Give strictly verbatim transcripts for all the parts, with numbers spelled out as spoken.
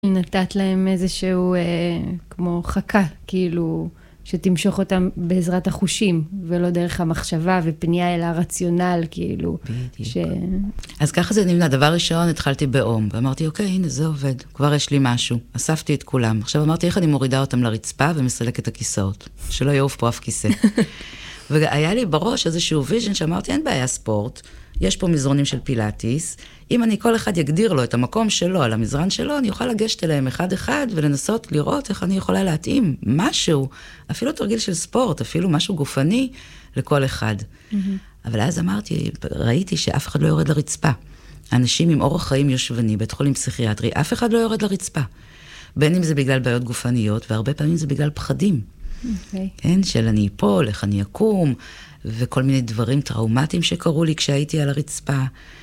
נתת להם איזשהו, אה, כמו חכה, כאילו, שתמשוך אותם בעזרת החושים, ולא דרך המחשבה ופנייה אל הרציונל, כאילו. בדיוק. ש... אז ככה זה נמנה. דבר ראשון, התחלתי באום, ואמרתי, אוקיי, הנה, זה עובד. כבר יש לי משהו. אספתי את כולם. עכשיו אמרתי, איך אני מורידה אותם לרצפה ומסלק את הכיסאות? שלא יעוף פה אף כיסא. והיה לי בראש איזשהו ויז'ן שאמרתי, אין בעיה ספורט, יש פה מזרונים של פילאטיס, אם אני כל אחד יגדיר לו את המקום שלו, על המזרן שלו, אני אוכל לגשת אליהם אחד אחד, ולנסות לראות איך אני יכולה להתאים משהו, אפילו תרגיל של ספורט, אפילו משהו גופני, לכל אחד. Mm-hmm. אבל אז אמרתי, ראיתי שאף אחד לא יורד לרצפה. אנשים עם אורח חיים יושבני, בית חולים פסיכיאטרי, אף אחד לא יורד לרצפה. בין אם זה בגלל בעיות גופניות, והרבה פעמים זה בגלל פחדים. Okay. כן, של אני אפול, איך אני אקום, וכל מיני דברים טראומטיים שקרו לי כשהייתי על הרצפה,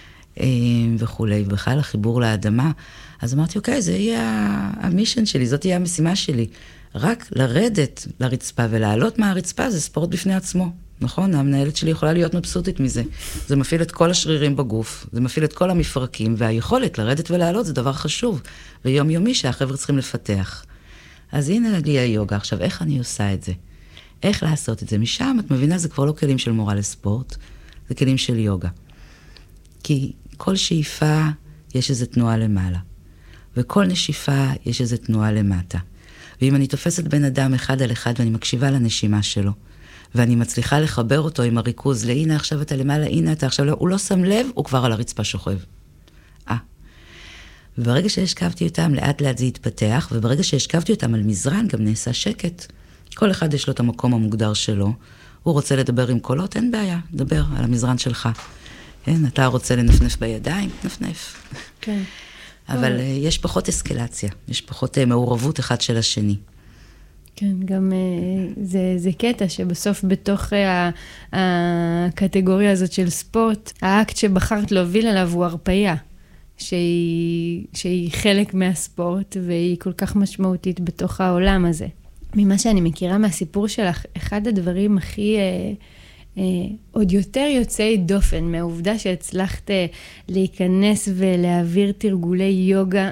וכולי, ובכלל החיבור לאדמה. אז אמרתי, אוקיי, זה יהיה המישן שלי, זאת תהיה המשימה שלי. רק לרדת לרצפה ולעלות מהרצפה, זה ספורט בפני עצמו. נכון? המנהלת שלי יכולה להיות מבסוטית מזה. זה מפעיל את כל השרירים בגוף, זה מפעיל את כל המפרקים, והיכולת לרדת ולעלות זה דבר חשוב, ויום יומי שהחבר'ה צריכים לפתח. אז הנה לי היוגה. עכשיו, איך אני עושה את זה? איך לעשות את זה? משם, את מבינה, זה כבר לא כלים של מורה לספורט, זה כלים של יוגה. כי כל שאיפה יש איזו תנועה למעלה, וכל נשיפה יש איזו תנועה למטה. ואם אני תופסת בן אדם אחד על אחד, ואני מקשיבה לנשימה שלו, ואני מצליחה לחבר אותו עם הריכוז, להנה עכשיו אתה למעלה, הנה אתה עכשיו לא, הוא לא שם לב, הוא כבר על הרצפה שוכב. אה. וברגע שהשכבתי אותם, לאט לאט זה התפתח, וברגע שהשכבתי אותם על מזרן, גם נעשה שקט. כל אחד יש לו את המקום המוגדר שלו, הוא רוצה לדבר עם קולות, אין בעיה, דבר על המזרן שלך. כן, אתה רוצה לנפנף בידיים, נפנף. כן. אבל oh. יש פחות אסקלציה, יש פחות מעורבות אחד של השני. כן, גם זה, זה קטע שבסוף בתוך הקטגוריה הזאת של ספורט, האקט שבחרת להוביל עליו הוא הרפאיה, שהיא, שהיא חלק מהספורט, והיא כל כך משמעותית בתוך העולם הזה. ממה שאני מכירה מהסיפור שלך, אחד הדברים הכי... Uh, עוד יותר יוצאי דופן, מהעובדה שהצלחת uh, להיכנס ולהעביר תרגולי יוגה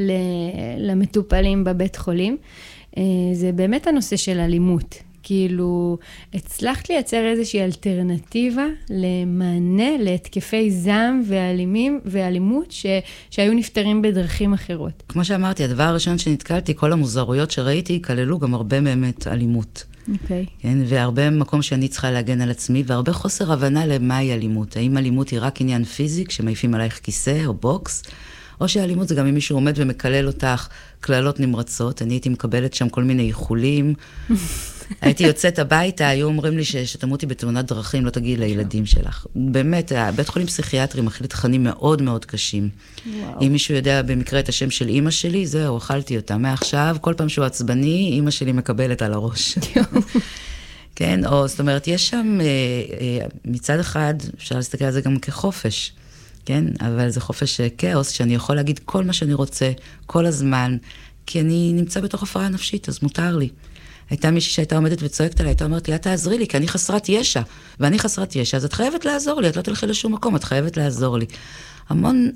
למטופלים בבית חולים, uh, זה באמת הנושא של אלימות. כאילו, הצלחת לייצר איזושהי אלטרנטיבה למענה להתקפי זעם ואלימים, ואלימות ש, שהיו נפטרים בדרכים אחרות. כמו שאמרתי, הדבר הראשון שנתקלתי, כל המוזרויות שראיתי, כללו גם הרבה באמת אלימות. Okay. כן, והרבה מקום שאני צריכה להגן על עצמי, והרבה חוסר הבנה למהי אלימות. האם אלימות היא רק עניין פיזי, כשמעיפים עלייך כיסא או בוקס, או שאלימות זה גם אם מישהו עומד ומקלל אותך כללות נמרצות. אני הייתי מקבלת שם כל מיני איחולים. הייתי יוצאת הביתה, היו אומרים לי שתמותי בתאונת דרכים, לא תגיעי לילדים שלך. באמת, בית חולים פסיכיאטרי מכיל תכנים מאוד מאוד קשים. וואו. אם מישהו יודע במקרה את השם של אמא שלי, זהו, אכלתי אותה. מעכשיו, כל פעם שהוא עצבני, אמא שלי מקבלת על הראש. כן, או זאת אומרת, יש שם מצד אחד, אפשר להסתכל על זה גם כחופש, כן? אבל זה חופש כאוס, שאני יכול להגיד כל מה שאני רוצה, כל הזמן, כי אני נמצא בתוך הפרעה נפשית, אז מותר לי. הייתה מישהי שהייתה עומדת וצועקת עליי, הייתה אומרת לי, את תעזרי לי, כי אני חסרת ישע, ואני חסרת ישע, אז את חייבת לעזור לי, את לא תלכי לשום מקום, את חייבת לעזור לי. המון,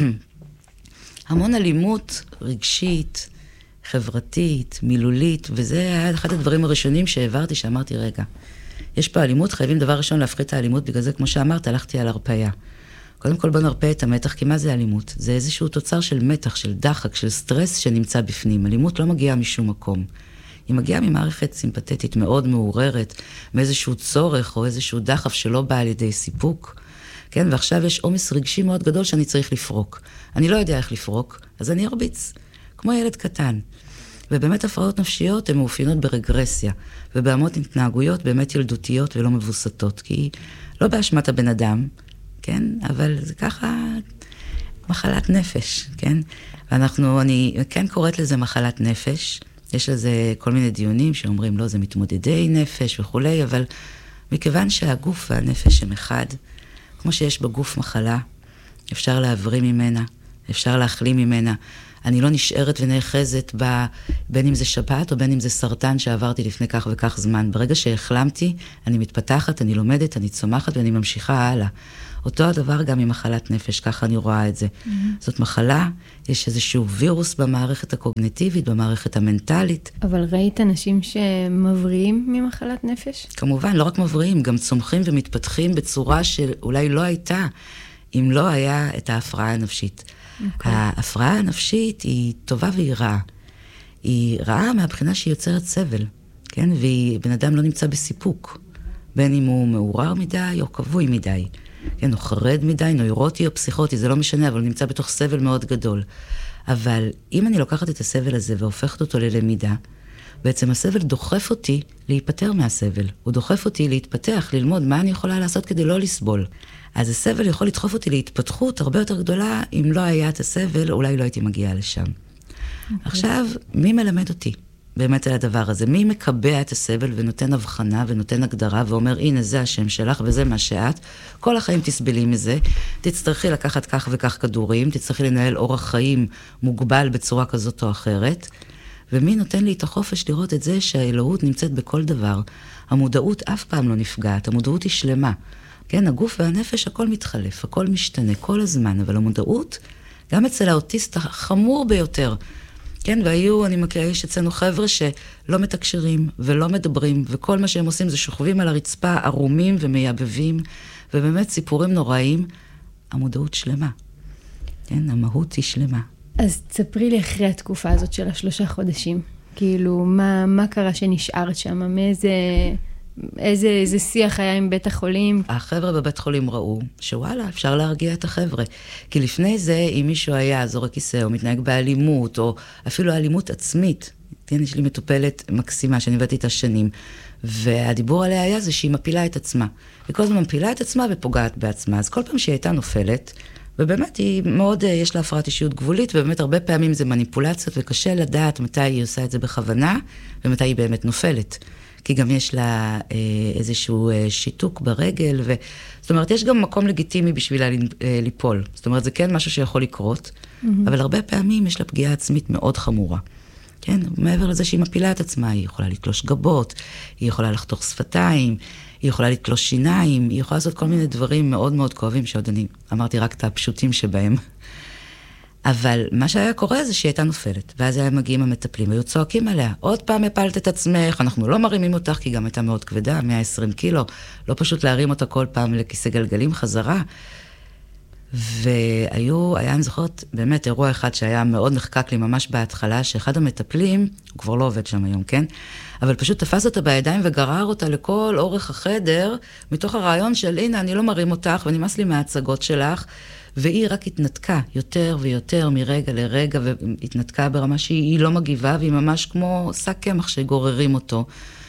המון אלימות רגשית, חברתית, מילולית, וזה היה אחד הדברים הראשונים שהעברתי, שאמרתי, רגע, יש פה אלימות, חייבים דבר ראשון להפחית את האלימות, בגלל זה, כמו שאמרת, הלכתי על הרפאיה. קודם כל בוא נרפא את המתח, כי מה זה אלימות? זה איזשהו תוצר של מתח, של דחק, של סטרס שנמצא בפנים. אלימות לא מגיעה משום מקום. היא מגיעה ממערכת סימפתטית מאוד מעוררת, מאיזשהו צורך או איזשהו דחף שלא בא על ידי סיפוק. כן, ועכשיו יש עומס רגשי מאוד גדול שאני צריך לפרוק. אני לא יודע איך לפרוק, אז אני ארביץ, כמו ילד קטן. ובאמת הפרעות נפשיות הן מאופיינות ברגרסיה, ובהמות התנהגויות באמת ילדותיות ולא מבוסתות, כי לא באשמת הבן אדם, כן, אבל זה ככה מחלת נפש, כן? ואנחנו, אני כן קוראת לזה מחלת נפש, יש לזה כל מיני דיונים שאומרים, לא, זה מתמודדי נפש וכולי, אבל מכיוון שהגוף והנפש הם אחד, כמו שיש בגוף מחלה, אפשר להבריא ממנה, אפשר להחלים ממנה. אני לא נשארת ונאחזת ב, בין אם זה שפעת או בין אם זה סרטן שעברתי לפני כך וכך זמן. ברגע שהחלמתי, אני מתפתחת, אני לומדת, אני צומחת ואני ממשיכה הלאה. אותו הדבר גם עם מחלת נפש, ככה אני רואה את זה. Mm-hmm. זאת מחלה, יש איזשהו וירוס במערכת הקוגניטיבית, במערכת המנטלית. אבל ראית אנשים שמבריאים ממחלת נפש? כמובן, לא רק מבריאים, גם צומחים ומתפתחים בצורה שאולי לא הייתה, אם לא היה את ההפרעה הנפשית. Okay. ההפרעה הנפשית היא טובה והיא רעה. היא רעה מהבחינה שהיא יוצרת סבל, כן? ובן אדם לא נמצא בסיפוק, בין אם הוא מעורר מדי או קבוי מדי. כן, הוא חרד מדי, נוירוטי או פסיכוטי, זה לא משנה, אבל הוא נמצא בתוך סבל מאוד גדול. אבל אם אני לוקחת את הסבל הזה והופכת אותו ללמידה, בעצם הסבל דוחף אותי להיפטר מהסבל. הוא דוחף אותי להתפתח, ללמוד מה אני יכולה לעשות כדי לא לסבול. אז הסבל יכול לדחוף אותי להתפתחות הרבה יותר גדולה, אם לא היה את הסבל, אולי לא הייתי מגיעה לשם. Okay. עכשיו, מי מלמד אותי באמת על הדבר הזה? מי מקבע את הסבל ונותן הבחנה ונותן הגדרה ואומר, הנה זה השם שלך וזה מה שאת, כל החיים תסבלי מזה, תצטרכי לקחת כך וכך כדורים, תצטרכי לנהל אורח חיים מוגבל בצורה כזאת או אחרת, ומי נותן לי את החופש לראות את זה שהאלוהות נמצאת בכל דבר. המודעות אף פעם לא נפגעת, המודעות היא שלמה. כן, הגוף והנפש הכל מתחלף, הכל משתנה כל הזמן, אבל המודעות, גם אצל האוטיסט החמור ביותר, כן, והיו, אני מכירה, יש אצלנו חבר'ה שלא מתקשרים ולא מדברים, וכל מה שהם עושים זה שוכבים על הרצפה, ערומים ומייבבים, ובאמת סיפורים נוראים, המודעות שלמה. כן, המהות היא שלמה. אז תספרי לי אחרי התקופה הזאת של השלושה חודשים, כאילו, מה, מה קרה שנשארת שם, מאיזה... איזה, איזה שיח היה עם בית החולים? החבר'ה בבית חולים ראו שוואלה, אפשר להרגיע את החבר'ה. כי לפני זה, אם מישהו היה זורק כיסא, או מתנהג באלימות, או אפילו אלימות עצמית, כן, יש לי מטופלת מקסימה, שאני הבאתי את השנים, והדיבור עליה היה זה שהיא מפילה את עצמה. וכל הזמן מפילה את עצמה ופוגעת בעצמה. אז כל פעם שהיא הייתה נופלת, ובאמת היא מאוד, יש לה הפרעת אישיות גבולית, ובאמת הרבה פעמים זה מניפולציות, וקשה לדעת מתי היא עושה את זה בכוונה, ומתי היא באמת נופלת. כי גם יש לה אה, איזשהו אה, שיתוק ברגל, ו... זאת אומרת, יש גם מקום לגיטימי בשבילה אה, ליפול. זאת אומרת, זה כן משהו שיכול לקרות, mm-hmm. אבל הרבה פעמים יש לה פגיעה עצמית מאוד חמורה. כן? מעבר לזה שהיא מפילה את עצמה, היא יכולה לתלוש גבות, היא יכולה לחתוך שפתיים, היא יכולה לתלוש שיניים, היא יכולה לעשות כל מיני דברים מאוד מאוד כואבים, שעוד אני אמרתי רק את הפשוטים שבהם. אבל מה שהיה קורה זה שהיא הייתה נופלת, ואז היה מגיעים המטפלים, היו צועקים עליה, עוד פעם הפלת את עצמך, אנחנו לא מרימים אותך, כי גם הייתה מאוד כבדה, מאה ועשרים קילו, לא פשוט להרים אותה כל פעם לכיסא גלגלים חזרה, והיו, היה, אני זוכרת, באמת אירוע אחד שהיה מאוד נחקק לי ממש בהתחלה, שאחד המטפלים, הוא כבר לא עובד שם היום, כן? אבל פשוט תפס אותה בידיים וגרר אותה לכל אורך החדר, מתוך הרעיון של, הנה, אני לא מרים אותך, ונמאס לי מההצגות שלך, והיא רק התנתקה יותר ויותר מרגע לרגע, והתנתקה ברמה שהיא לא מגיבה, והיא ממש כמו שק קמח שגוררים אותו.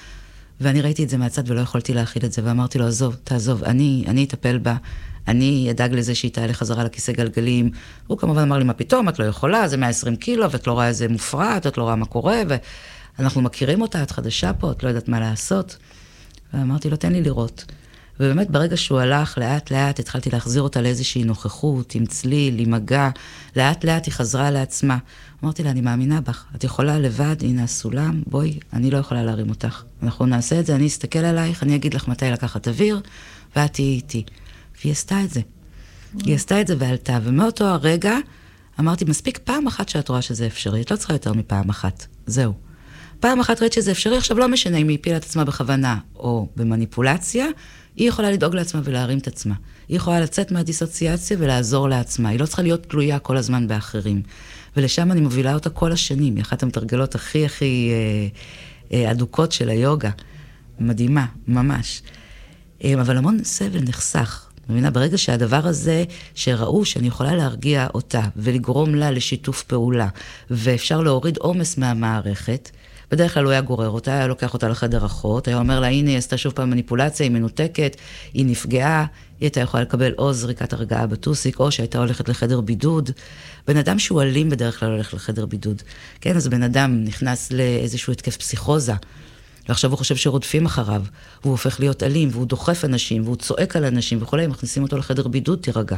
ואני ראיתי את זה מהצד ולא יכולתי להכיל את זה, ואמרתי לו, עזוב, תעזוב, אני, אני אטפל בה, אני אדאג לזה שהיא תעלה חזרה לכיסא גלגלים. הוא כמובן אמר לי, מה פתאום, את לא יכולה, זה מאה ועשרים קילו, ואת לא רואה איזה מופרעת, את לא רואה מה קורה, ואנחנו מכירים אותה, את חדשה פה, את לא יודעת מה לעשות. ואמרתי לו, תן לי לראות. ובאמת ברגע שהוא הלך, לאט לאט התחלתי להחזיר אותה לאיזושהי נוכחות, עם צליל, עם מגע, לאט לאט היא חזרה לעצמה. אמרתי לה, אני מאמינה בך, את יכולה לבד, הנה הסולם, בואי, אני לא יכולה להרים אותך. אנחנו נעשה את זה, אני אסתכל עלייך, אני אגיד לך מתי לקחת אוויר, ואת תהיי איתי. והיא עשתה את זה. היא עשתה את זה ועלתה, ומאותו הרגע אמרתי, מספיק פעם אחת שאת רואה שזה אפשרי, את לא צריכה יותר מפעם אחת, זהו. פעם אחת ראית שזה אפשרי, עכשיו לא משנה אם היא הפילה את עצמה בכוונה או במניפולציה, היא יכולה לדאוג לעצמה ולהרים את עצמה. היא יכולה לצאת מהדיסוציאציה ולעזור לעצמה. היא לא צריכה להיות תלויה כל הזמן באחרים. ולשם אני מובילה אותה כל השנים. היא אחת המתרגלות הכי הכי אה, אה, אדוקות של היוגה. מדהימה, ממש. אה, אבל המון סבל נחסך. מבינה, ברגע שהדבר הזה שראו שאני יכולה להרגיע אותה ולגרום לה לשיתוף פעולה, ואפשר להוריד עומס מהמערכת, בדרך כלל הוא היה גורר אותה, היה לוקח אותה לחדר אחות, היה אומר לה, הנה, היא עשתה שוב פעם מניפולציה, היא מנותקת, היא נפגעה, היא הייתה יכולה לקבל או זריקת הרגעה בטוסיק, או שהייתה הולכת לחדר בידוד. בן אדם שהוא אלים בדרך כלל הולך לחדר בידוד. כן, אז בן אדם נכנס לאיזשהו התקף פסיכוזה, ועכשיו הוא חושב שרודפים אחריו, והוא הופך להיות אלים, והוא דוחף אנשים, והוא צועק על אנשים וכולי, מכניסים אותו לחדר בידוד, תירגע.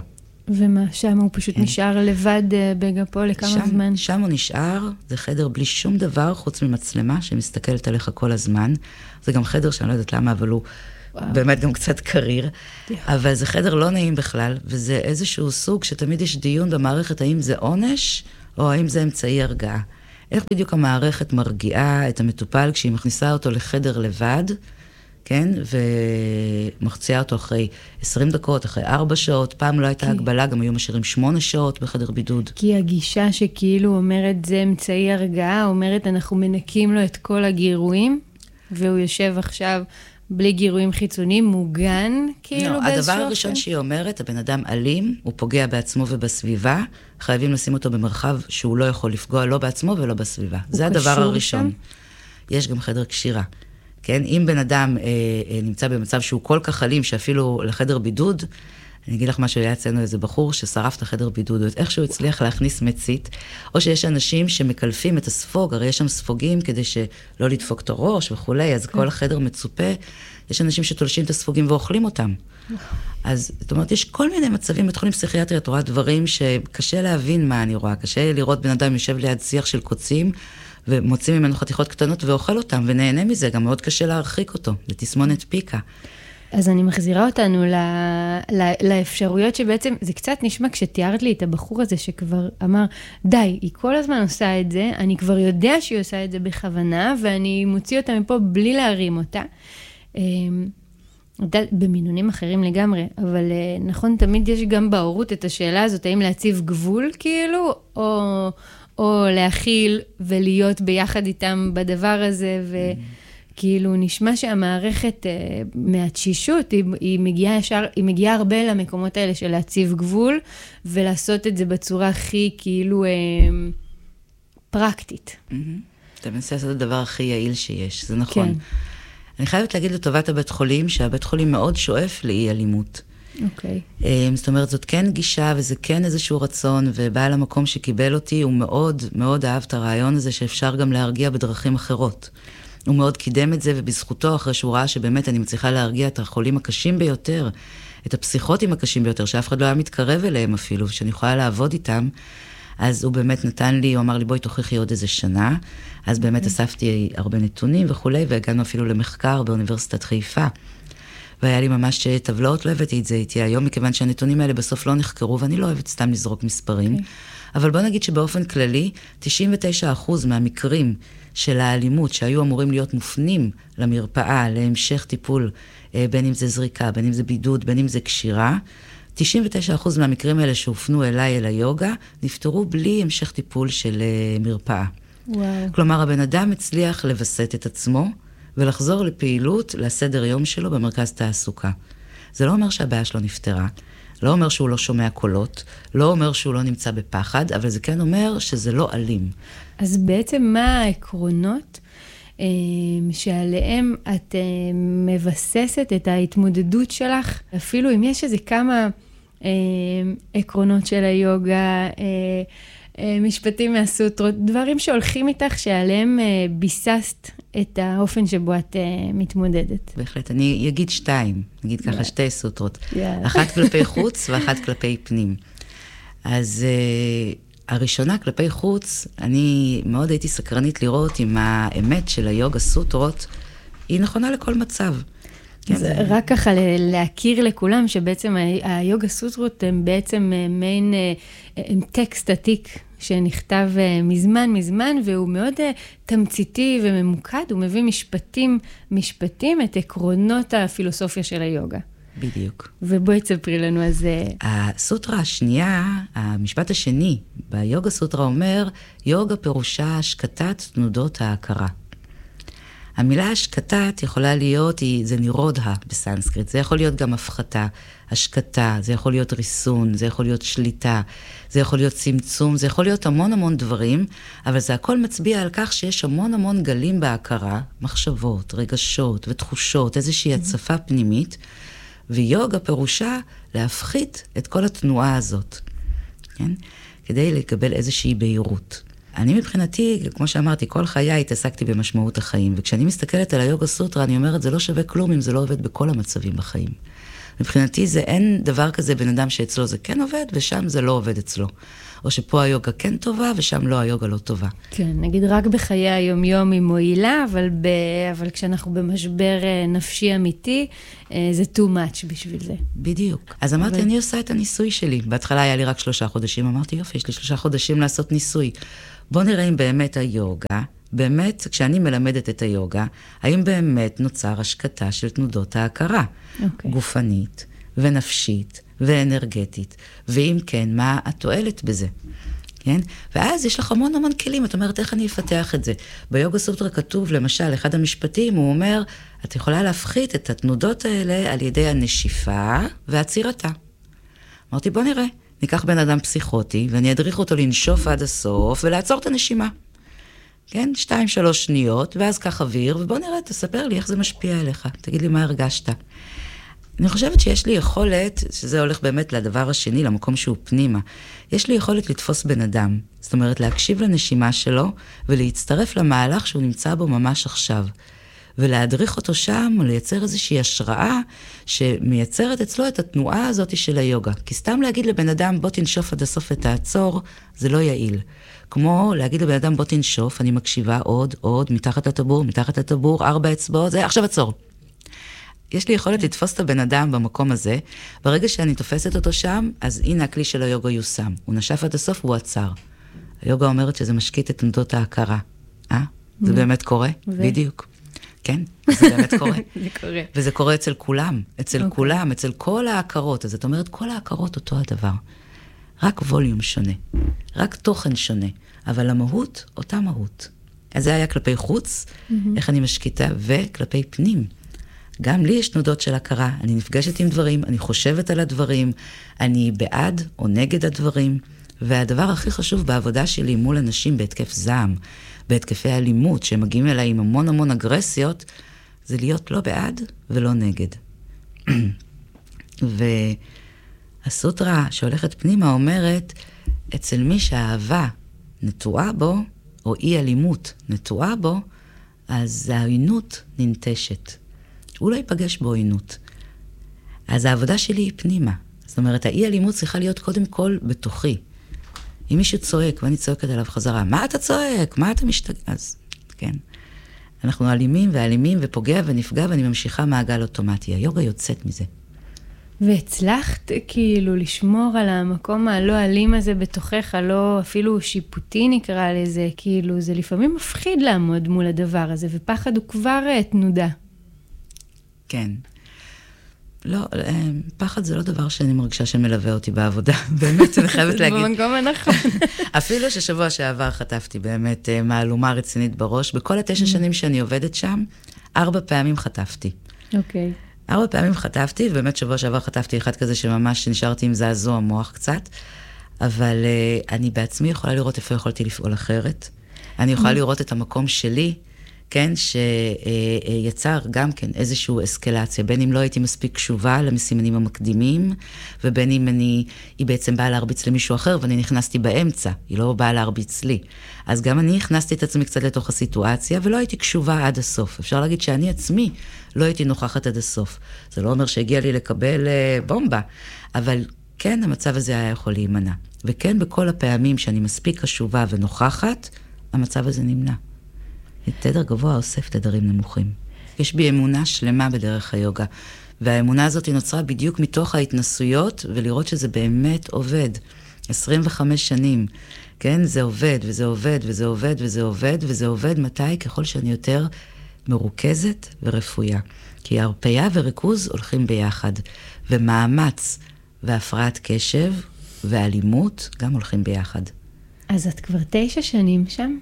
ומה, שם הוא פשוט כן. נשאר לבד בגפו לכמה שם, זמן? שם הוא נשאר, זה חדר בלי שום דבר, חוץ ממצלמה שמסתכלת עליך כל הזמן. זה גם חדר שאני לא יודעת למה, אבל הוא וואו. באמת גם קצת קריר. אבל זה חדר לא נעים בכלל, וזה איזשהו סוג שתמיד יש דיון במערכת, האם זה עונש, או האם זה אמצעי הרגעה. איך בדיוק המערכת מרגיעה את המטופל כשהיא מכניסה אותו לחדר לבד, כן? ומחצייה אותו אחרי עשרים דקות, אחרי ארבע שעות. פעם לא הייתה כי... הגבלה, גם היו משאירים שמונה שעות בחדר בידוד. כי הגישה שכאילו אומרת זה אמצעי הרגעה, אומרת אנחנו מנקים לו את כל הגירויים, והוא יושב עכשיו בלי גירויים חיצוניים, מוגן כאילו לא, באיזשהו... הדבר הראשון שהיא אומרת, הבן אדם אלים, הוא פוגע בעצמו ובסביבה, חייבים לשים אותו במרחב שהוא לא יכול לפגוע לא בעצמו ולא בסביבה. זה הדבר הראשון. שם? יש גם חדר קשירה. כן? אם בן אדם אה, אה, נמצא במצב שהוא כל כך אלים, שאפילו לחדר בידוד, אני אגיד לך מה שהיה אצלנו איזה בחור ששרף את החדר בידוד, איכשהו הצליח להכניס מצית, או שיש אנשים שמקלפים את הספוג, הרי יש שם ספוגים כדי שלא לדפוק את הראש וכולי, אז כל החדר מצופה, יש אנשים שתולשים את הספוגים ואוכלים אותם. אז זאת אומרת, יש כל מיני מצבים, בית חולים פסיכיאטרי, את רואה דברים שקשה להבין מה אני רואה, קשה לראות בן אדם יושב ליד שיח של קוצים, ומוצאים ממנו חתיכות קטנות ואוכל אותם, ונהנה מזה, גם מאוד קשה להרחיק אותו, לתסמונת פיקה. אז אני מחזירה אותנו ל, ל, לאפשרויות שבעצם, זה קצת נשמע כשתיארת לי את הבחור הזה שכבר אמר, די, היא כל הזמן עושה את זה, אני כבר יודע שהיא עושה את זה בכוונה, ואני מוציא אותה מפה בלי להרים אותה. במינונים אחרים לגמרי, אבל נכון, תמיד יש גם בהורות את השאלה הזאת, האם להציב גבול כאילו, או, או להכיל ולהיות ביחד איתם בדבר הזה, ו... כאילו נשמע שהמערכת אה, מהתשישות, היא, היא, מגיעה ישר, היא מגיעה הרבה למקומות האלה של להציב גבול, ולעשות את זה בצורה הכי כאילו אה, פרקטית. Mm-hmm. אתה מנסה לעשות את הדבר הכי יעיל שיש, זה נכון. כן. אני חייבת להגיד לטובת הבית חולים, שהבית חולים מאוד שואף לאי אלימות. אוקיי. Okay. זאת אומרת, זאת כן גישה, וזה כן איזשהו רצון, ובעל המקום שקיבל אותי, הוא מאוד מאוד אהב את הרעיון הזה, שאפשר גם להרגיע בדרכים אחרות. הוא מאוד קידם את זה, ובזכותו, אחרי שהוא ראה שבאמת אני מצליחה להרגיע את החולים הקשים ביותר, את הפסיכוטים הקשים ביותר, שאף אחד לא היה מתקרב אליהם אפילו, שאני יכולה לעבוד איתם, אז הוא באמת נתן לי, הוא אמר לי, בואי תוכיחי עוד איזה שנה, אז באמת אספתי הרבה נתונים וכולי, והגענו אפילו למחקר באוניברסיטת חיפה, והיה לי ממש טבלאות, לא הבאתי את זה איתי היום, מכיוון שהנתונים האלה בסוף לא נחקרו, ואני לא אוהבת סתם לזרוק מספרים, okay. אבל בוא נגיד שבאופן כללי, תשעים ותשעה אחוז מהמקרים של האלימות שהיו אמורים להיות מופנים למרפאה, להמשך טיפול, בין אם זה זריקה, בין אם זה בידוד, בין אם זה קשירה, תשעים ותשעה אחוז מהמקרים האלה שהופנו אליי אל היוגה, נפטרו בלי המשך טיפול של מרפאה. וואו. כלומר, הבן אדם הצליח לבסט את עצמו, ולחזור לפעילות, לסדר יום שלו במרכז תעסוקה. זה לא אומר שהבעיה שלו נפטרה, לא אומר שהוא לא שומע קולות, לא אומר שהוא לא נמצא בפחד, אבל זה כן אומר שזה לא אלים. אז בעצם מה העקרונות אה, שעליהם את אה, מבססת את ההתמודדות שלך? אפילו אם יש איזה כמה אה, עקרונות של היוגה, אה, אה, משפטים מהסוטרות, דברים שהולכים איתך שעליהם אה, ביססת את האופן שבו את uh, מתמודדת. בהחלט, אני אגיד שתיים, נגיד ככה yeah. שתי סוטרות. Yeah. אחת כלפי חוץ ואחת כלפי פנים. אז uh, הראשונה כלפי חוץ, אני מאוד הייתי סקרנית לראות אם האמת של היוגה סוטרות היא נכונה לכל מצב. אז כן. רק ככה להכיר לכולם שבעצם היוגה סוטרות הם בעצם מעין טקסט עתיק שנכתב מזמן מזמן, והוא מאוד תמציתי וממוקד, הוא מביא משפטים, משפטים את עקרונות הפילוסופיה של היוגה. בדיוק. ובואי תספרי לנו על זה. הסוטרה השנייה, המשפט השני ביוגה סוטרה אומר, יוגה פירושה השקטת תנודות ההכרה. המילה השקטת יכולה להיות, זה נירודה בסנסקריט, זה יכול להיות גם הפחתה, השקטה, זה יכול להיות ריסון, זה יכול להיות שליטה, זה יכול להיות צמצום, זה יכול להיות המון המון דברים, אבל זה הכל מצביע על כך שיש המון המון גלים בהכרה, מחשבות, רגשות ותחושות, איזושהי הצפה פנימית, ויוגה פירושה להפחית את כל התנועה הזאת, כן? כדי לקבל איזושהי בהירות. אני מבחינתי, כמו שאמרתי, כל חיי התעסקתי במשמעות החיים, וכשאני מסתכלת על היוגה סוטרה, אני אומרת, זה לא שווה כלום אם זה לא עובד בכל המצבים בחיים. מבחינתי זה אין דבר כזה בן אדם שאצלו זה כן עובד, ושם זה לא עובד אצלו. או שפה היוגה כן טובה, ושם לא, היוגה לא טובה. כן, נגיד רק בחיי היום-יום היא מועילה, אבל, ב... אבל כשאנחנו במשבר נפשי אמיתי, זה too much בשביל זה. בדיוק. אז אמרתי, אבל... אני עושה את הניסוי שלי. בהתחלה היה לי רק שלושה חודשים, אמרתי, יופי, יש לי שלושה חודשים לעשות ניסוי. בוא נראה אם באמת היוגה, באמת, כשאני מלמדת את היוגה, האם באמת נוצר השקטה של תנודות ההכרה, okay. גופנית ונפשית ואנרגטית, ואם כן, מה התועלת בזה? כן? ואז יש לך המון המון כלים, את אומרת, איך אני אפתח את זה? ביוגה סוטרה כתוב, למשל, אחד המשפטים, הוא אומר, את יכולה להפחית את התנודות האלה על ידי הנשיפה ועצירתה. אמרתי, בוא נראה, ניקח בן אדם פסיכוטי, ואני אדריך אותו לנשוף עד הסוף, ולעצור את הנשימה. כן? שתיים, שלוש שניות, ואז קח אוויר, ובוא נראה, תספר לי איך זה משפיע עליך. תגיד לי מה הרגשת. אני חושבת שיש לי יכולת, שזה הולך באמת לדבר השני, למקום שהוא פנימה, יש לי יכולת לתפוס בן אדם. זאת אומרת, להקשיב לנשימה שלו, ולהצטרף למהלך שהוא נמצא בו ממש עכשיו. ולהדריך אותו שם, ולייצר איזושהי השראה, שמייצרת אצלו את התנועה הזאת של היוגה. כי סתם להגיד לבן אדם, בוא תנשוף עד הסוף ותעצור, זה לא יעיל. כמו להגיד לבן אדם, בוא תנשוף, אני מקשיבה עוד, עוד, מתחת לטבור, מתחת לטבור, ארבע אצבעות, זה, עכשיו עצור. יש לי יכולת לתפוס את הבן אדם במקום הזה, ברגע שאני תופסת אותו שם, אז הנה הכלי של היוגה יושם. הוא נשף עד הסוף, הוא עצר. היוגה אומרת שזה משקיט את תנודות ההכרה. אה? זה באמת קורה? בדיוק. כן, זה באמת קורה. זה קורה. וזה קורה אצל כולם, אצל כולם, אצל כל ההכרות. אז את אומרת, כל ההכרות אותו הדבר. רק ווליום שונה, רק תוכן שונה, אבל המהות, אותה מהות. אז זה היה כלפי חוץ, איך אני משקיטה, וכלפי פנים. גם לי יש תנודות של הכרה, אני נפגשת עם דברים, אני חושבת על הדברים, אני בעד או נגד הדברים, והדבר הכי חשוב בעבודה שלי מול אנשים בהתקף זעם, בהתקפי אלימות, שמגיעים אליי עם המון המון אגרסיות, זה להיות לא בעד ולא נגד. והסוטרה שהולכת פנימה אומרת, אצל מי שהאהבה נטועה בו, או אי אלימות נטועה בו, אז העוינות ננטשת. הוא לא ייפגש בעוינות. אז העבודה שלי היא פנימה. זאת אומרת, האי אלימות צריכה להיות קודם כל בתוכי. אם מישהו צועק, ואני צועקת עליו חזרה, מה אתה צועק? מה אתה משתגע? אז, כן. אנחנו אלימים ואלימים ופוגע ונפגע, ואני ממשיכה מעגל אוטומטי. היוגה יוצאת מזה. והצלחת כאילו לשמור על המקום הלא אלים הזה בתוכך, הלא אפילו שיפוטי נקרא לזה, כאילו זה לפעמים מפחיד לעמוד מול הדבר הזה, ופחד הוא כבר תנודה. כן. לא, פחד זה לא דבר שאני מרגישה שמלווה אותי בעבודה. באמת, אני חייבת להגיד. זה במקום הנכון. אפילו ששבוע שעבר חטפתי באמת מהלומה רצינית בראש. בכל התשע שנים שאני עובדת שם, ארבע פעמים חטפתי. אוקיי. ארבע פעמים חטפתי, ובאמת שבוע שעבר חטפתי אחד כזה שממש נשארתי עם זעזוע מוח קצת. אבל אני בעצמי יכולה לראות איפה יכולתי לפעול אחרת. אני יכולה לראות את המקום שלי, כן, שיצר גם כן איזושהי אסקלציה, בין אם לא הייתי מספיק קשובה למסימנים המקדימים, ובין אם אני, היא בעצם באה להרביץ למישהו אחר, ואני נכנסתי באמצע, היא לא באה להרביץ לי. אז גם אני הכנסתי את עצמי קצת לתוך הסיטואציה, ולא הייתי קשובה עד הסוף. אפשר להגיד שאני עצמי לא הייתי נוכחת עד הסוף. זה לא אומר שהגיע לי לקבל בומבה, אבל כן, המצב הזה היה יכול להימנע. וכן, בכל הפעמים שאני מספיק קשובה ונוכחת, המצב הזה נמנע. תדר גבוה אוסף תדרים נמוכים. יש בי אמונה שלמה בדרך היוגה, והאמונה הזאת היא נוצרה בדיוק מתוך ההתנסויות, ולראות שזה באמת עובד. עשרים וחמש שנים, כן? זה עובד, וזה עובד, וזה עובד, וזה עובד, וזה עובד מתי? ככל שאני יותר מרוכזת ורפויה. כי הרפיה וריכוז הולכים ביחד, ומאמץ והפרעת קשב ואלימות גם הולכים ביחד. אז את כבר תשע שנים שם,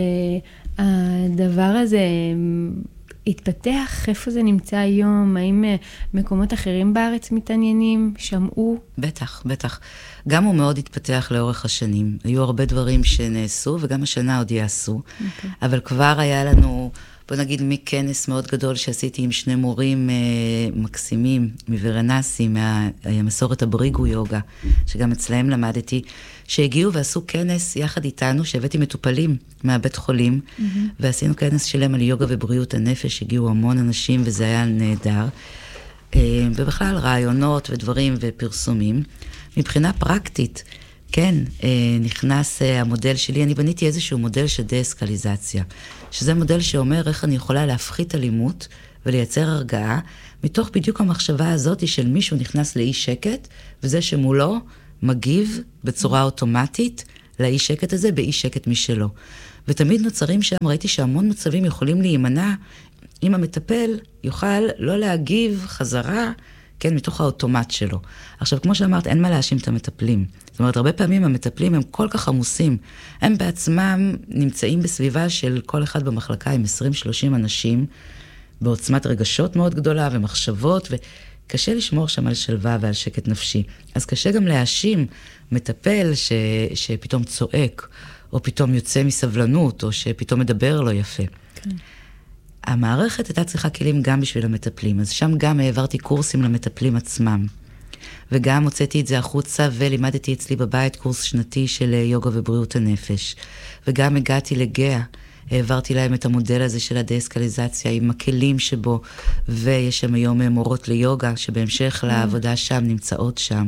והדבר הזה התפתח, איפה זה נמצא היום? האם מקומות אחרים בארץ מתעניינים? שמעו? בטח, בטח. גם הוא מאוד התפתח לאורך השנים. היו הרבה דברים שנעשו, וגם השנה עוד יעשו. Okay. אבל כבר היה לנו, בוא נגיד, מכנס מאוד גדול שעשיתי עם שני מורים אה, מקסימים, מוורנסי, מהמסורת הבריגו יוגה, שגם אצלהם למדתי, שהגיעו ועשו כנס יחד איתנו, שהבאתי מטופלים מהבית חולים, mm-hmm. ועשינו כנס שלם על יוגה ובריאות הנפש, הגיעו המון אנשים וזה היה נהדר. ובכלל רעיונות ודברים ופרסומים. מבחינה פרקטית, כן, נכנס המודל שלי, אני בניתי איזשהו מודל של דה-אסקליזציה, שזה מודל שאומר איך אני יכולה להפחית אלימות ולייצר הרגעה, מתוך בדיוק המחשבה הזאת של מישהו נכנס לאי שקט, וזה שמולו מגיב בצורה אוטומטית לאי שקט הזה, באי שקט משלו. ותמיד נוצרים שם, ראיתי שהמון מצבים יכולים להימנע, אם המטפל יוכל לא להגיב חזרה, כן, מתוך האוטומט שלו. עכשיו, כמו שאמרת, אין מה להאשים את המטפלים. זאת אומרת, הרבה פעמים המטפלים הם כל כך עמוסים. הם בעצמם נמצאים בסביבה של כל אחד במחלקה עם עשרים שלושים אנשים, בעוצמת רגשות מאוד גדולה ומחשבות, וקשה לשמור שם על שלווה ועל שקט נפשי. אז קשה גם להאשים מטפל ש... שפתאום צועק, או פתאום יוצא מסבלנות, או שפתאום מדבר לא יפה. כן. המערכת הייתה צריכה כלים גם בשביל המטפלים, אז שם גם העברתי קורסים למטפלים עצמם. וגם הוצאתי את זה החוצה ולימדתי אצלי בבית קורס שנתי של יוגה ובריאות הנפש. וגם הגעתי לגאה, העברתי להם את המודל הזה של הדה-אסקליזציה עם הכלים שבו, ויש שם היום מורות ליוגה שבהמשך לעבודה שם נמצאות שם.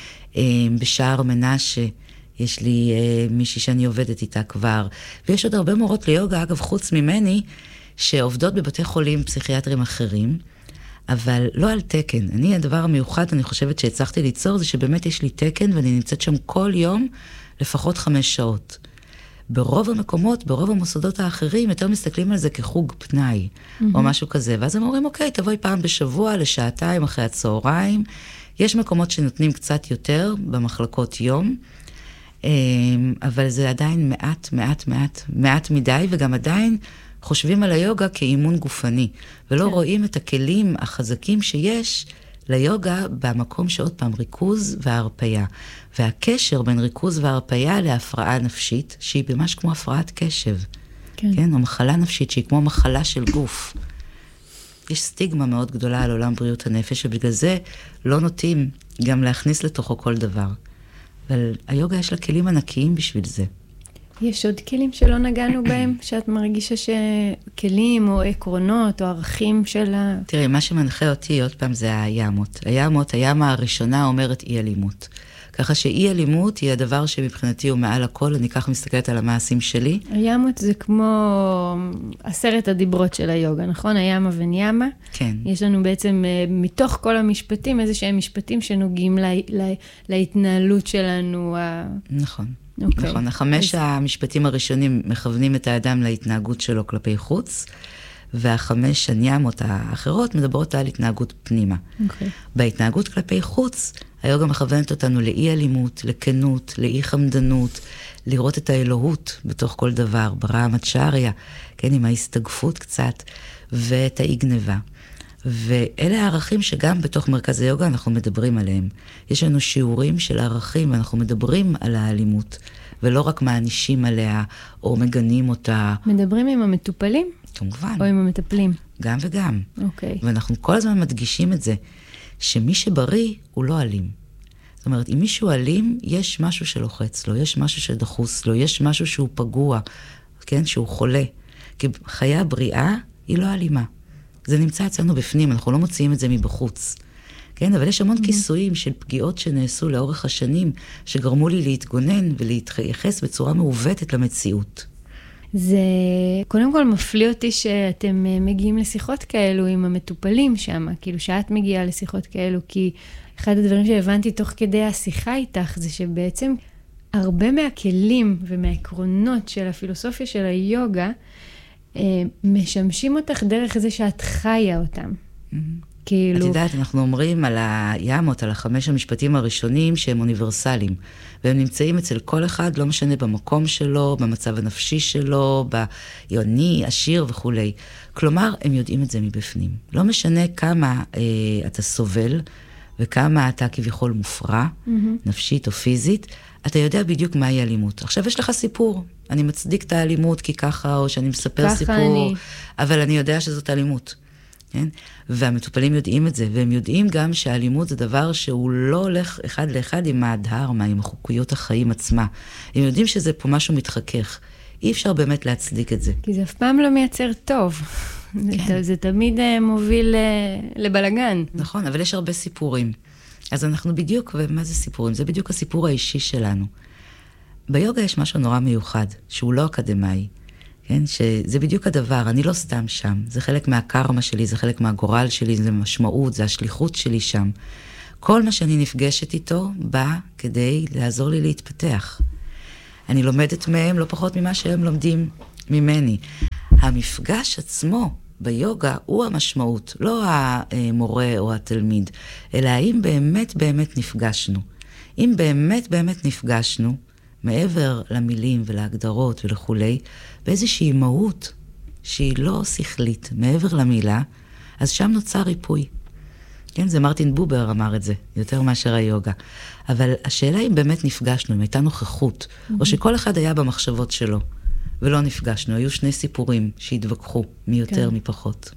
בשער מנשה יש לי מישהי שאני עובדת איתה כבר, ויש עוד הרבה מורות ליוגה, אגב חוץ ממני, שעובדות בבתי חולים פסיכיאטרים אחרים, אבל לא על תקן. אני, הדבר המיוחד, אני חושבת שהצלחתי ליצור, זה שבאמת יש לי תקן, ואני נמצאת שם כל יום, לפחות חמש שעות. ברוב המקומות, ברוב המוסדות האחרים, יותר מסתכלים על זה כחוג פנאי, mm-hmm. או משהו כזה, ואז הם אומרים, אוקיי, תבואי פעם בשבוע, לשעתיים, אחרי הצהריים. יש מקומות שנותנים קצת יותר, במחלקות יום, אבל זה עדיין מעט, מעט, מעט, מעט מדי, וגם עדיין חושבים על היוגה כאימון גופני, ולא כן. רואים את הכלים החזקים שיש ליוגה במקום שעוד פעם ריכוז והרפיה. והקשר בין ריכוז והרפיה להפרעה נפשית, שהיא ממש כמו הפרעת קשב. כן. כן? או מחלה נפשית שהיא כמו מחלה של גוף. יש סטיגמה מאוד גדולה על עולם בריאות הנפש, ובגלל זה לא נוטים גם להכניס לתוכו כל דבר. אבל היוגה יש לה כלים ענקיים בשביל זה. יש עוד כלים שלא נגענו בהם, שאת מרגישה שכלים או עקרונות או ערכים של ה... תראי, מה שמנחה אותי עוד פעם זה הימות. הימות, הימה הראשונה אומרת אי אלימות. ככה שאי אלימות היא הדבר שמבחינתי הוא מעל הכל, אני כך מסתכלת על המעשים שלי. הימות זה כמו עשרת הדיברות של היוגה, נכון? הימה וניימה. כן. יש לנו בעצם מתוך כל המשפטים איזה שהם משפטים שנוגעים לה, לה, להתנהלות שלנו. נכון. Okay. נכון, החמש אז... המשפטים הראשונים מכוונים את האדם להתנהגות שלו כלפי חוץ, והחמש הניימות האחרות מדברות על התנהגות פנימה. Okay. בהתנהגות כלפי חוץ, היוגה מכוונת אותנו לאי אלימות, לכנות, לאי חמדנות, לראות את האלוהות בתוך כל דבר, ברמצ'ריה, כן, עם ההסתגפות קצת, ואת האי גניבה. ואלה הערכים שגם בתוך מרכז היוגה אנחנו מדברים עליהם. יש לנו שיעורים של ערכים, ואנחנו מדברים על האלימות, ולא רק מענישים עליה, או מגנים אותה. מדברים עם המטופלים? כמובן. או עם המטפלים? גם וגם. אוקיי. ואנחנו כל הזמן מדגישים את זה, שמי שבריא הוא לא אלים. זאת אומרת, אם מישהו אלים, יש משהו שלוחץ לו, יש משהו שדחוס לו, יש משהו שהוא פגוע, כן, שהוא חולה. כי חיה בריאה היא לא אלימה. זה נמצא אצלנו בפנים, אנחנו לא מוציאים את זה מבחוץ. כן, אבל יש המון mm-hmm. כיסויים של פגיעות שנעשו לאורך השנים, שגרמו לי להתגונן ולהתייחס בצורה מעוותת למציאות. זה קודם כל מפליא אותי שאתם מגיעים לשיחות כאלו עם המטופלים שם, כאילו שאת מגיעה לשיחות כאלו, כי אחד הדברים שהבנתי תוך כדי השיחה איתך, זה שבעצם הרבה מהכלים ומהעקרונות של הפילוסופיה של היוגה, משמשים אותך דרך זה שאת חיה אותם. כאילו... את יודעת, אנחנו אומרים על הימות, על החמש המשפטים הראשונים שהם אוניברסליים, והם נמצאים אצל כל אחד, לא משנה במקום שלו, במצב הנפשי שלו, ביוני, עשיר וכו'. כלומר, הם יודעים את זה מבפנים. לא משנה כמה אה, אתה סובל, וכמה אתה כביכול מופרע, mm-hmm. נפשית או פיזית, אתה יודע בדיוק מהי אלימות. עכשיו יש לך סיפור. אני מצדיק את האלימות כי ככה, או שאני מספר סיפור, אני... אבל אני יודע שזאת אלימות. כן? והמטופלים יודעים את זה, והם יודעים גם שהאלימות זה דבר שהוא לא הולך אחד לאחד עם הדהרמה, עם החוקיות החיים עצמה. הם יודעים שזה פה משהו מתחכך. אי אפשר באמת להצדיק את זה. כי זה אף פעם לא מייצר טוב. כן. זה, זה תמיד מוביל לבלגן. נכון, אבל יש הרבה סיפורים. אז אנחנו בדיוק, ומה זה סיפורים? זה בדיוק הסיפור האישי שלנו. ביוגה יש משהו נורא מיוחד, שהוא לא אקדמאי. כן? שזה בדיוק הדבר, אני לא סתם שם. זה חלק מהקרמה שלי, זה חלק מהגורל שלי, זה משמעות, זה השליחות שלי שם. כל מה שאני נפגשת איתו בא כדי לעזור לי להתפתח. אני לומדת מהם לא פחות ממה שהם לומדים ממני. המפגש עצמו ביוגה הוא המשמעות, לא המורה או התלמיד, אלא האם באמת באמת נפגשנו. אם באמת באמת נפגשנו, מעבר למילים ולהגדרות ולכולי, באיזושהי מהות שהיא לא שכלית, מעבר למילה, אז שם נוצר ריפוי. כן, זה מרטין בובר אמר את זה, יותר מאשר היוגה. אבל השאלה אם באמת נפגשנו, אם הייתה נוכחות, mm-hmm. או שכל אחד היה במחשבות שלו, ולא נפגשנו. היו שני סיפורים שהתווכחו, מי יותר, כן. מפחות.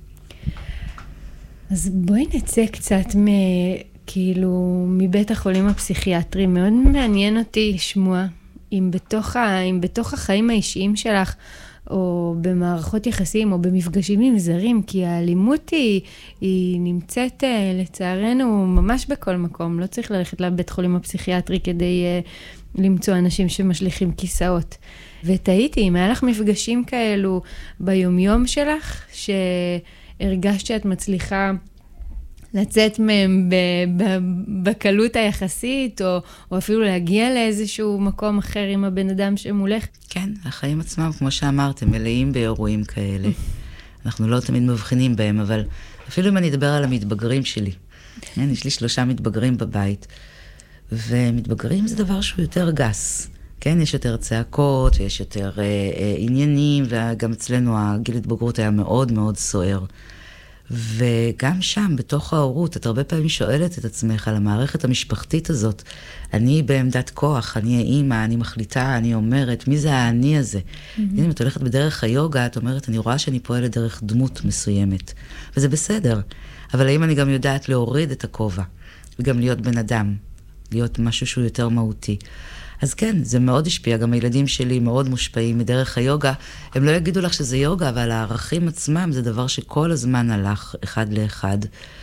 אז בואי נצא קצת מ... כאילו, מבית החולים הפסיכיאטרי. מאוד מעניין אותי לשמוע אם בתוך, ה... אם בתוך החיים האישיים שלך, או במערכות יחסים, או במפגשים עם זרים, כי האלימות היא, היא נמצאת לצערנו ממש בכל מקום. לא צריך ללכת לבית חולים הפסיכיאטרי כדי uh, למצוא אנשים שמשליכים כיסאות. ותהיתי, אם היה לך מפגשים כאלו ביומיום שלך, שהרגשת שאת מצליחה לצאת מהם ב- ב- בקלות היחסית, או, או אפילו להגיע לאיזשהו מקום אחר עם הבן אדם שמולך. כן, החיים עצמם, כמו שאמרתם, מלאים באירועים כאלה. אנחנו לא תמיד מבחינים בהם, אבל אפילו אם אני אדבר על המתבגרים שלי, כן, יש לי שלושה מתבגרים בבית, ומתבגרים זה דבר שהוא יותר גס. כן, יש יותר צעקות, ויש יותר אה, אה, עניינים, וגם אצלנו הגיל התבגרות היה מאוד מאוד סוער. וגם שם, בתוך ההורות, את הרבה פעמים שואלת את עצמך על המערכת המשפחתית הזאת. אני בעמדת כוח, אני האמא, אני מחליטה, אני אומרת, מי זה האני הזה? Mm-hmm. אם את הולכת בדרך היוגה, את אומרת, אני רואה שאני פועלת דרך דמות מסוימת. וזה בסדר. אבל האם אני גם יודעת להוריד את הכובע, וגם להיות בן אדם, להיות משהו שהוא יותר מהותי. אז כן, זה מאוד השפיע, גם הילדים שלי מאוד מושפעים מדרך היוגה. הם לא יגידו לך שזה יוגה, אבל הערכים עצמם זה דבר שכל הזמן הלך אחד לאחד.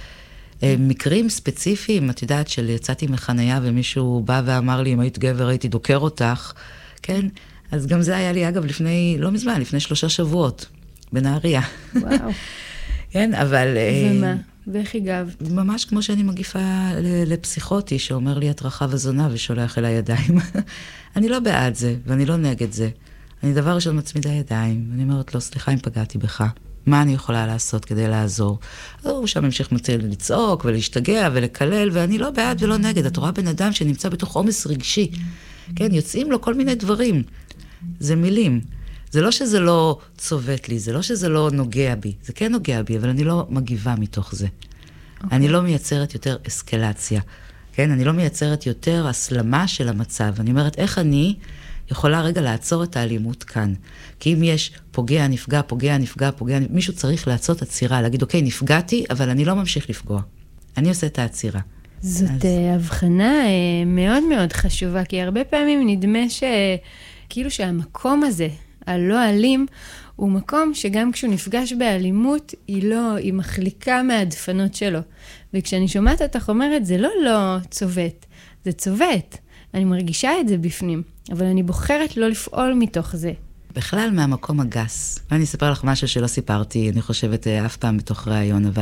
מקרים ספציפיים, את יודעת, של יצאתי מחניה ומישהו בא ואמר לי, אם היית גבר הייתי דוקר אותך, כן? אז גם זה היה לי, אגב, לפני, לא מזמן, לפני שלושה שבועות, בנהריה. וואו. כן, אבל... ומה? ואיך הגבת? ממש כמו שאני מגיפה לפסיכוטי, שאומר לי את רחב הזונה ושולח אל הידיים. אני לא בעד זה, ואני לא נגד זה. אני דבר ראשון מצמידה ידיים, ואני אומרת לו, סליחה אם פגעתי בך. מה אני יכולה לעשות כדי לעזור? הוא שם המשיך מצל לצעוק ולהשתגע ולקלל, ואני לא בעד ולא נגד. את רואה בן אדם שנמצא בתוך עומס רגשי. כן, יוצאים לו כל מיני דברים. זה מילים. זה לא שזה לא צובט לי, זה לא שזה לא נוגע בי. זה כן נוגע בי, אבל אני לא מגיבה מתוך זה. Okay. אני לא מייצרת יותר אסקלציה. כן, אני לא מייצרת יותר הסלמה של המצב. אני אומרת, איך אני יכולה רגע לעצור את האלימות כאן? כי אם יש פוגע, נפגע, פוגע, נפגע, פוגע, מישהו צריך לעשות עצירה, להגיד, אוקיי, נפגעתי, אבל אני לא ממשיך לפגוע. אני עושה את העצירה. זאת אז... הבחנה מאוד מאוד חשובה, כי הרבה פעמים נדמה שכאילו שהמקום הזה, הלא אלים, הוא מקום שגם כשהוא נפגש באלימות, היא לא, היא מחליקה מהדפנות שלו. וכשאני שומעת אותך אומרת, זה לא לא צובט, זה צובט. אני מרגישה את זה בפנים, אבל אני בוחרת לא לפעול מתוך זה. בכלל מהמקום הגס. ואני אספר לך משהו שלא סיפרתי, אני חושבת אף פעם בתוך רעיון, אבל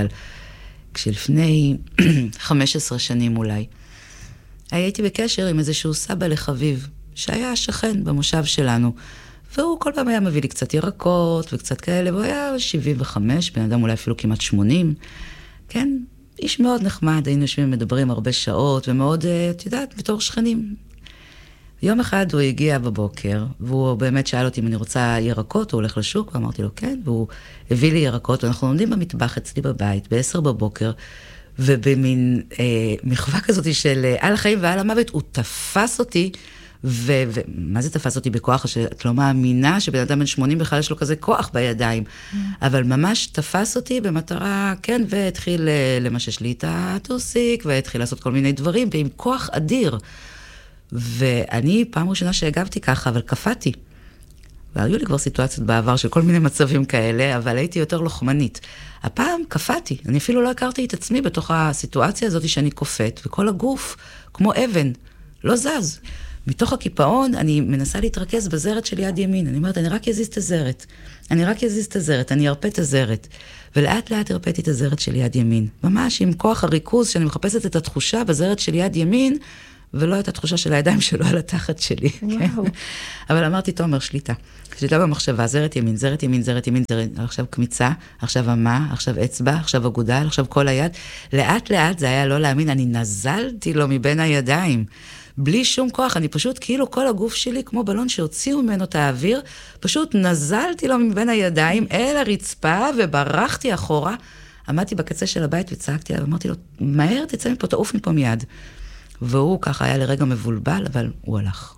כשלפני חמש עשרה שנים אולי, הייתי בקשר עם איזשהו סבא לחביב, שהיה שכן במושב שלנו, והוא כל פעם היה מביא לי קצת ירקות וקצת כאלה, והוא היה שבעים וחמש, בן אדם אולי אפילו כמעט שמונים, כן? איש מאוד נחמד, היינו יושבים ומדברים הרבה שעות, ומאוד, את יודעת, בתור שכנים. יום אחד הוא הגיע בבוקר, והוא באמת שאל אותי אם אני רוצה ירקות, הוא הולך לשוק, ואמרתי לו כן, והוא הביא לי ירקות, ואנחנו עומדים במטבח אצלי בבית, בעשר בבוקר, ובמין אה, מחווה כזאת של אה, על החיים ועל המוות, הוא תפס אותי, ו- ומה זה תפס אותי בכוח? שאת לא מאמינה שבן אדם בן שמונים בכלל יש לו כזה כוח בידיים. Mm. אבל ממש תפס אותי במטרה, כן, והתחיל למשש לי את הטוסיק, והתחיל לעשות כל מיני דברים, ועם כוח אדיר. ואני פעם ראשונה שהגבתי ככה, אבל קפאתי. והיו לי כבר סיטואציות בעבר של כל מיני מצבים כאלה, אבל הייתי יותר לוחמנית. הפעם קפאתי, אני אפילו לא הכרתי את עצמי בתוך הסיטואציה הזאת שאני קופאת, וכל הגוף כמו אבן, לא זז. מתוך הקיפאון אני מנסה להתרכז בזרת של יד ימין. אני אומרת, אני רק אזיז את הזרת. אני רק אזיז את הזרת, אני ארפה את הזרת. ולאט לאט הרפאתי את הזרת של יד ימין. ממש עם כוח הריכוז שאני מחפשת את התחושה בזרת של יד ימין, ולא את התחושה של הידיים שלו על התחת שלי. כן? אבל אמרתי, תומר, שליטה. שליטה במחשבה, זרת ימין, זרת ימין, זרת ימין, זרת... עכשיו קמיצה, עכשיו אמה, עכשיו אצבע, עכשיו אגודל, עכשיו כל היד. לאט לאט זה היה לא להאמין, אני נזלתי לו מבין הידיים. בלי שום כוח, אני פשוט כאילו כל הגוף שלי, כמו בלון שהוציאו ממנו את האוויר, פשוט נזלתי לו מבין הידיים אל הרצפה וברחתי אחורה. עמדתי בקצה של הבית וצעקתי עליו, אמרתי לו, מהר תצא מפה, תעוף מפה מיד. והוא ככה היה לרגע מבולבל, אבל הוא הלך.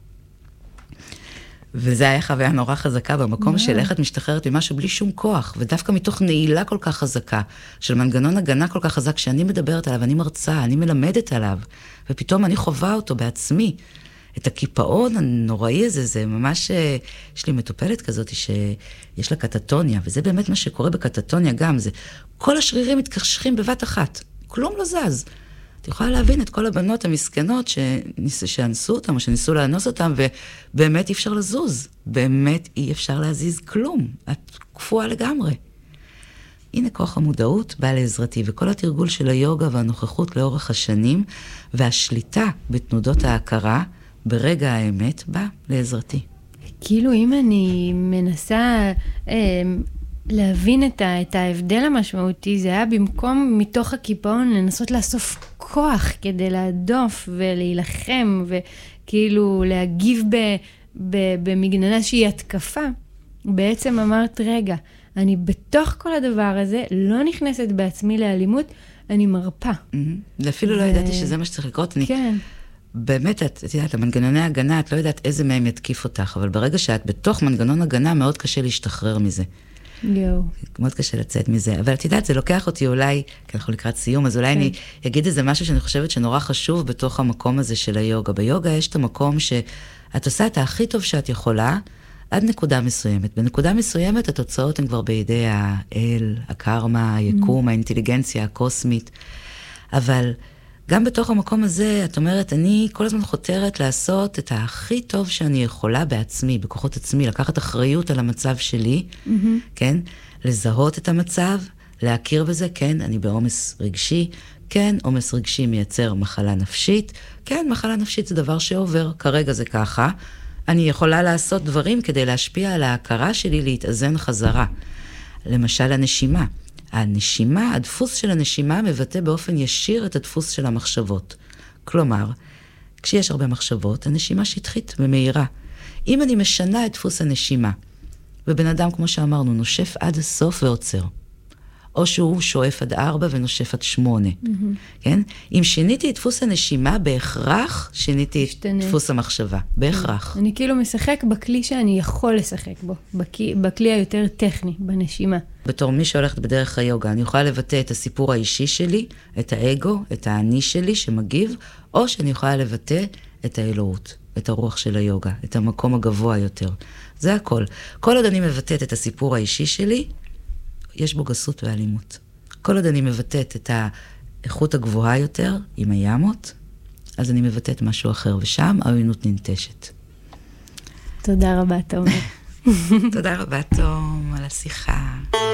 וזה היה חוויה נורא חזקה במקום של איך את משתחררת ממשהו בלי שום כוח, ודווקא מתוך נעילה כל כך חזקה, של מנגנון הגנה כל כך חזק, שאני מדברת עליו, אני מרצה, אני מלמדת עליו, ופתאום אני חווה אותו בעצמי. את הקיפאון הנוראי הזה, זה ממש, יש לי מטופלת כזאת שיש לה קטטוניה, וזה באמת מה שקורה בקטטוניה גם, זה כל השרירים מתקשרים בבת אחת, כלום לא זז. את יכולה להבין את כל הבנות המסכנות שניס... שאנסו אותם או שניסו לאנוס אותם, ובאמת אי אפשר לזוז, באמת אי אפשר להזיז כלום, את קפואה לגמרי. הנה כוח המודעות בא לעזרתי, וכל התרגול של היוגה והנוכחות לאורך השנים, והשליטה בתנודות ההכרה, ברגע האמת בא לעזרתי. כאילו אם אני מנסה אה, להבין את, ה, את ההבדל המשמעותי, זה היה במקום מתוך הקיפאון לנסות לאסוף כוח כדי להדוף ולהילחם וכאילו להגיב ב, ב, במגננה שהיא התקפה. בעצם אמרת, רגע, אני בתוך כל הדבר הזה לא נכנסת בעצמי לאלימות, אני מרפה. אפילו לא ידעתי שזה מה שצריך לקרות. כן. באמת, את יודעת, המנגנוני הגנה, את לא יודעת איזה מהם יתקיף אותך, אבל ברגע שאת בתוך מנגנון הגנה, מאוד קשה להשתחרר מזה. יו. מאוד קשה לצאת מזה. אבל את יודעת, זה לוקח אותי אולי, כי אנחנו לקראת סיום, אז אולי אני אגיד איזה משהו שאני חושבת שנורא חשוב בתוך המקום הזה של היוגה. ביוגה יש את המקום שאת עושה את הכי טוב שאת יכולה, עד נקודה מסוימת. בנקודה מסוימת התוצאות הן כבר בידי האל, הקרמה, היקום, mm. האינטליגנציה הקוסמית. אבל גם בתוך המקום הזה, את אומרת, אני כל הזמן חותרת לעשות את הכי טוב שאני יכולה בעצמי, בכוחות עצמי, לקחת אחריות על המצב שלי, mm-hmm. כן? לזהות את המצב, להכיר בזה, כן, אני בעומס רגשי, כן, עומס רגשי מייצר מחלה נפשית, כן, מחלה נפשית זה דבר שעובר, כרגע זה ככה, אני יכולה לעשות דברים כדי להשפיע על ההכרה שלי להתאזן חזרה. למשל, הנשימה. הנשימה, הדפוס של הנשימה מבטא באופן ישיר את הדפוס של המחשבות. כלומר, כשיש הרבה מחשבות, הנשימה שטחית ומהירה. אם אני משנה את דפוס הנשימה, ובן אדם, כמו שאמרנו, נושף עד הסוף ועוצר, או שהוא שואף עד ארבע ונושף עד שמונה. Mm-hmm. כן? אם שיניתי את דפוס הנשימה, בהכרח שיניתי את דפוס המחשבה. בהכרח. אני כאילו משחק בכלי שאני יכול לשחק בו, בכלי, בכלי היותר טכני, בנשימה. בתור מי שהולכת בדרך היוגה, אני יכולה לבטא את הסיפור האישי שלי, את האגו, את האני שלי שמגיב, או שאני יכולה לבטא את האלוהות, את הרוח של היוגה, את המקום הגבוה יותר. זה הכל. כל עוד אני מבטאת את הסיפור האישי שלי, יש בו גסות ואלימות. כל עוד אני מבטאת את האיכות הגבוהה יותר, עם הימות, אז אני מבטאת משהו אחר, ושם העוינות ננטשת. תודה רבה, תומר. תודה רבה, תום, על השיחה.